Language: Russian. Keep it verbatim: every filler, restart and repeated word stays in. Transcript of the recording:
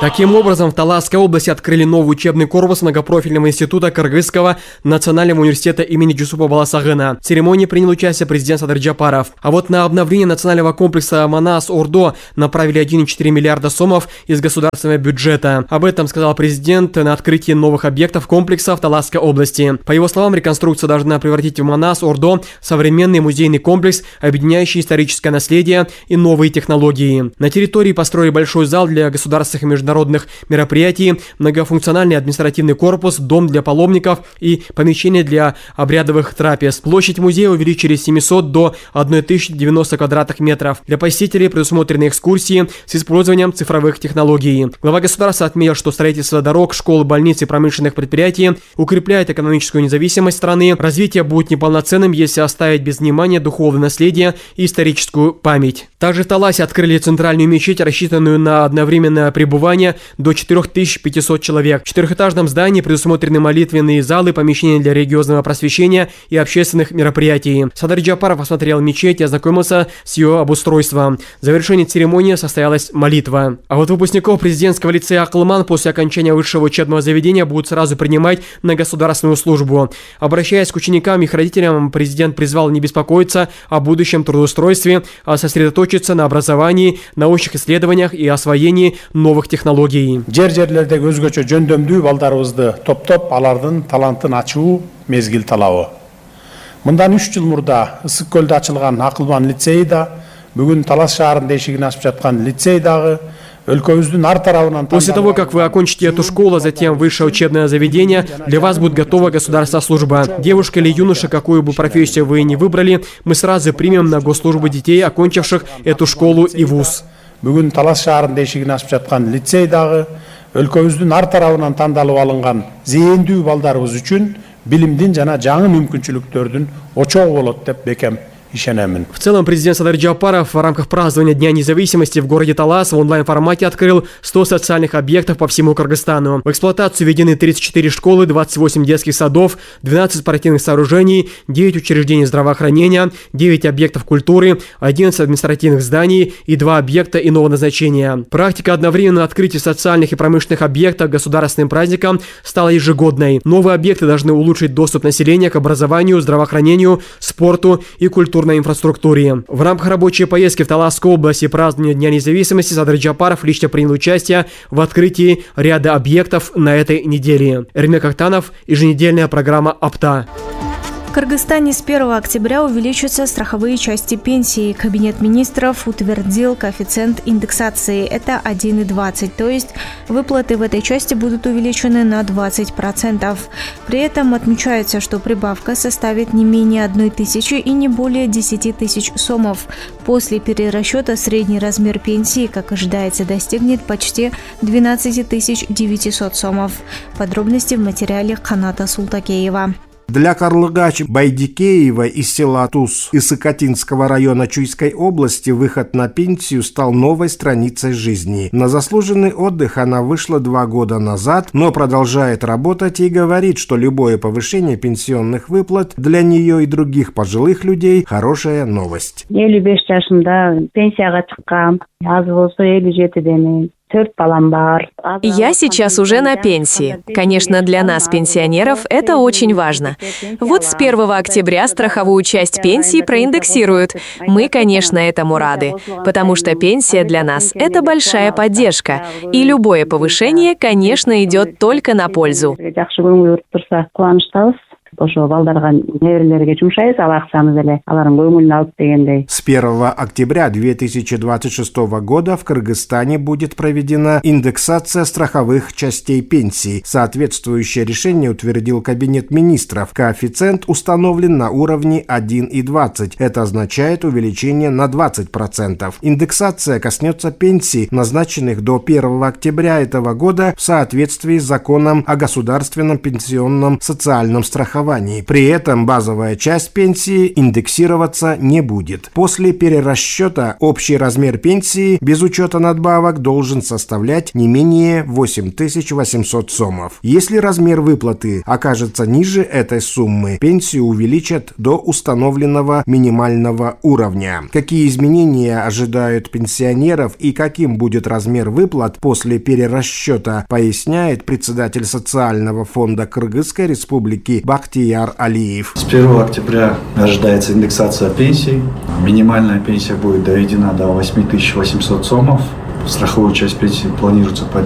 Таким образом, в Таласской области открыли новый учебный корпус многопрофильного института Кыргызского национального университета имени Жусупа Баласагына. В церемонии принял участие президент Садыр Джапаров. А вот на обновление национального комплекса Манас-Ордо направили один и четыре миллиарда сомов из государственного бюджета. Об этом сказал президент на открытии новых объектов комплекса в Таласской области. По его словам, реконструкция должна превратить в Манас-Ордо современный музейный комплекс, объединяющий историческое наследие и новые технологии. На территории построили большой зал для государственных и международных народных мероприятий, многофункциональный административный корпус, дом для паломников и помещение для обрядовых трапез. Площадь музея увеличили с семисот до тысячи девяноста квадратных метров. Для посетителей предусмотрены экскурсии с использованием цифровых технологий. Глава государства отметил, что строительство дорог, школ, больниц и промышленных предприятий укрепляет экономическую независимость страны. Развитие будет неполноценным, если оставить без внимания духовное наследие и историческую память. Также в Таласе открыли центральную мечеть, рассчитанную на одновременное пребывание до четырёх тысяч пятисот человек. В четырехэтажном здании предусмотрены молитвенные залы, помещения для религиозного просвещения и общественных мероприятий. Садыр Джапаров осмотрел мечеть и ознакомился с ее обустройством. В завершении церемонии состоялась молитва. А вот выпускников президентского лицея Акылман после окончания высшего учебного заведения будут сразу принимать на государственную службу. Обращаясь к ученикам и их родителям, президент призвал не беспокоиться о будущем трудоустройстве, а сосредоточиться на образовании, научных исследованиях и освоении новых технологий. Жер жерлердеги өзгөчө жөндөмдүү балдарыбызды топтоп, алардын талантын ачуу мезгил талабы. Мындан үч жыл мурда Ысык көлдө ачылган Акылман лицейи да, бүгүн Талас шаарында эшигин ачып жаткан лицей дагы өлкөбүздүн ар тарабынан. После того, как вы окончите эту школу, затем высшее учебное заведение, для вас будет готова государственная служба. Девушка или юноша, какую бы профессию вы ни выбрали, мы сразу примем на госслужбу детей, окончивших эту школу и вуз. Бүгүн Талас шаарында эшигин ачып жаткан лицей дагы өлкөбүздүн ар тарабынан тандалып алынган зээндүү балдарыбыз үчүн билимдин жана жаңы мүмкүнчүлүктөрдүн очогу болот деп бекем ишенемин. В целом, президент Садыр Джапаров в рамках празднования Дня независимости в городе Талас в онлайн-формате открыл сто социальных объектов по всему Кыргызстану. В эксплуатацию введены тридцать четыре школы, двадцать восемь детских садов, двенадцать спортивных сооружений, девять учреждений здравоохранения, девять объектов культуры, одиннадцать административных зданий и два объекта иного назначения. Практика одновременного открытия социальных и промышленных объектов государственным праздником стала ежегодной. Новые объекты должны улучшить доступ населения к образованию, здравоохранению, спорту и культуре. Инфраструктуре. В рамках рабочей поездки в Таласскую область и празднования Дня независимости Садыр Джапаров лично принял участие в открытии ряда объектов на этой неделе. Эрмек Актанов, еженедельная программа АПТА. В Кыргызстане с первого октября увеличатся страховые части пенсии. Кабинет министров утвердил коэффициент индексации. Это один и двадцать, то есть выплаты в этой части будут увеличены на двадцать процентов. При этом отмечается, что прибавка составит не менее одной тысячи и не более десяти тысяч сомов. После перерасчета средний размер пенсии, как ожидается, достигнет почти двенадцати тысяч девятисот сомов. Подробности в материале Каната Султакеева. Для Карлыгач Байдикеева из села Туз Исыкатинского района Чуйской области выход на пенсию стал новой страницей жизни. На заслуженный отдых она вышла два года назад, но продолжает работать и говорит, что любое повышение пенсионных выплат для нее и других пожилых людей – хорошая новость. элүү беш жашымда пенсияга чыккам. Аз болсо элүү жетиден. Я сейчас уже на пенсии. Конечно, для нас, пенсионеров, это очень важно. Вот с первого октября страховую часть пенсии проиндексируют. Мы, конечно, этому рады, потому что пенсия для нас – это большая поддержка. И любое повышение, конечно, идет только на пользу. Ошо балдарга неберелерге жумшайбыз, ал акчамыз эле алардын көңүлүн алып дегендей. С первого октября две тысячи двадцать шестого года в Кыргызстане будет проведена индексация страховых частей пенсии. Соответствующее решение утвердил Кабинет министров. Коэффициент установлен на уровне один и двадцать. Это означает увеличение на двадцать процентов. Индексация коснется пенсий, назначенных до первого октября этого года в соответствии с законом о государственном пенсионном социальном страховании. оснований. При этом базовая часть пенсии индексироваться не будет. После перерасчета общий размер пенсии без учета надбавок должен составлять не менее восемь тысяч восемьсот сомов. Если размер выплаты окажется ниже этой суммы, пенсию увеличат до установленного минимального уровня. Какие изменения ожидают пенсионеров и каким будет размер выплат после перерасчета, поясняет председатель социального фонда Кыргызской республики Бахтияр Алиев. С первого октября ожидается индексация пенсий. Минимальная пенсия будет доведена до восемь тысяч восемьсот сомов. Страховую часть пенсии планируется поднять